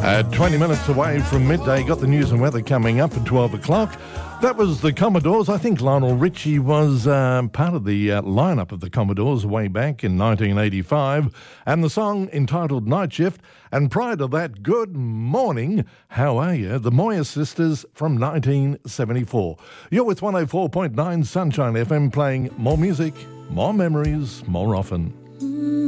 20 minutes away from midday, got the news and weather coming up at 12 o'clock. That was the Commodores. I think Lionel Richie was part of the lineup of the Commodores way back in 1985. And the song entitled Night Shift. And prior to that, Good Morning, How Are You? The Moya Sisters from 1974. You're with 104.9 Sunshine FM playing more music, more memories, more often.